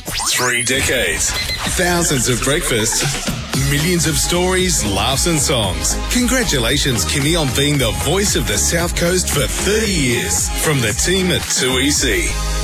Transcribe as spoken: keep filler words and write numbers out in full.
Three decades, thousands of breakfasts, millions of stories, laughs and songs. Congratulations, Kimmy, on being the voice of the South Coast for thirty years from the team at two E C.